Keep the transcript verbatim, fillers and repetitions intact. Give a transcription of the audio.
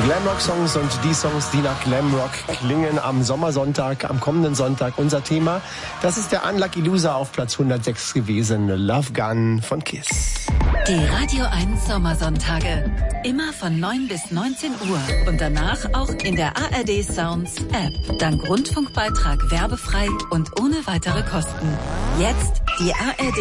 Glamrock-Songs und die Songs, die nach Glamrock klingen am Sommersonntag, am kommenden Sonntag. Unser Thema, das ist der Unlucky Loser auf Platz hundertsechs gewesen, Love Gun von Kiss. Die Radio eins Sommersonntage. Immer von neun bis neunzehn Uhr. Und danach auch in der A R D Sounds App. Dank Rundfunkbeitrag werbefrei und ohne weitere Kosten. Jetzt die A R D